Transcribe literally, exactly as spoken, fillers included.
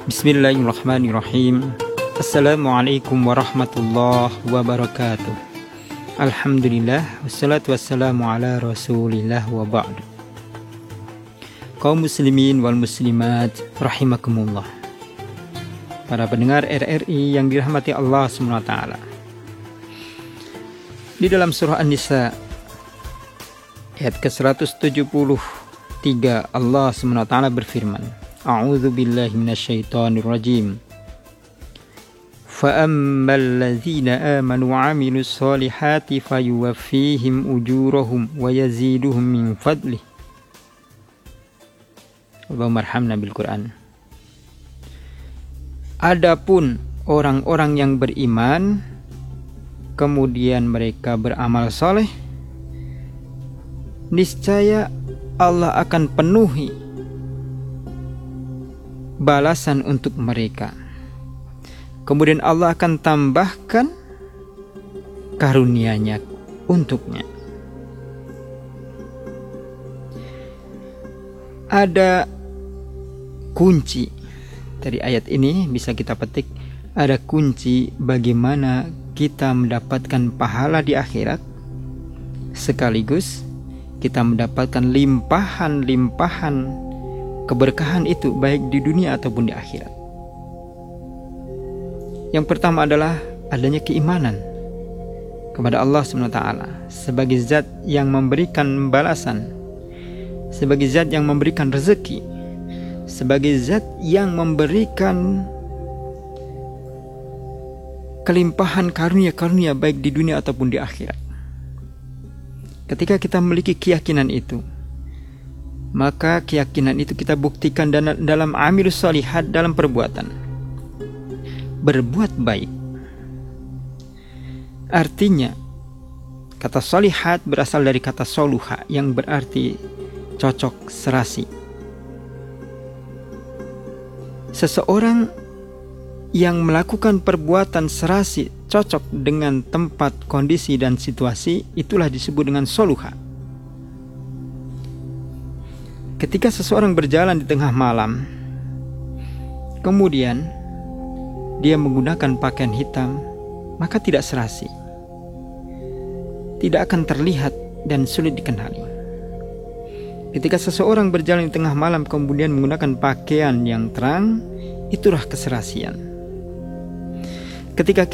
Bismillahirrahmanirrahim. Assalamualaikum warahmatullahi wabarakatuh. Alhamdulillah, wassalatu wassalamu ala rasulillah wa ba'd. Kaum muslimin wal muslimat rahimakumullah, para pendengar R R I yang dirahmati Allah subhanahu wa taala. Di dalam surah An-Nisa ayat ke seratus tujuh puluh tiga, Allah subhanahu wa taala berfirman, A'udzu billahi minasyaitonir rajim. Fa ammal ladzina amanu wa 'amilus solihati fayuwaffihim ujurahum wa yaziduhum min fadlih. Allahumma arhamna bil Qur'an. Adapun orang-orang yang beriman kemudian mereka beramal soleh, niscaya Allah akan penuhi balasan untuk mereka. Kemudian Allah akan tambahkan karunia-Nya untuknya. Ada kunci dari ayat ini, bisa kita petik, ada kunci bagaimana kita mendapatkan pahala di akhirat, sekaligus kita mendapatkan limpahan-limpahan keberkahan itu baik di dunia ataupun di akhirat. Yang pertama adalah adanya keimanan kepada Allah subhanahu wa taala sebagai zat yang memberikan balasan, sebagai zat yang memberikan rezeki, sebagai zat yang memberikan kelimpahan karunia-karunia baik di dunia ataupun di akhirat. Ketika kita memiliki keyakinan itu, maka keyakinan itu kita buktikan dalam amilus sholihat, dalam perbuatan berbuat baik. Artinya kata sholihat berasal dari kata soluha yang berarti cocok, serasi. Seseorang yang melakukan perbuatan serasi, cocok dengan tempat, kondisi dan situasi, itulah disebut dengan soluha. Ketika seseorang berjalan di tengah malam, kemudian dia menggunakan pakaian hitam, maka tidak serasi, tidak akan terlihat dan sulit dikenali. Ketika seseorang berjalan di tengah malam kemudian menggunakan pakaian yang terang, itulah keserasian. Ketika